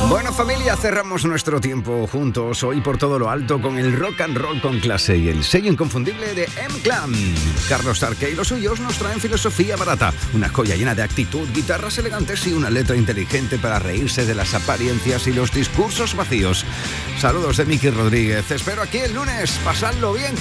Bueno, familia, cerramos nuestro tiempo juntos hoy por todo lo alto con el rock and roll con clase y el sello inconfundible de M-Clan. Carlos Arque y los suyos nos traen filosofía barata, una joya llena de actitud, guitarras elegantes y una letra inteligente para reírse de las apariencias y los discursos vacíos. Saludos de Miki Rodríguez. Espero aquí el lunes. Pasadlo bien.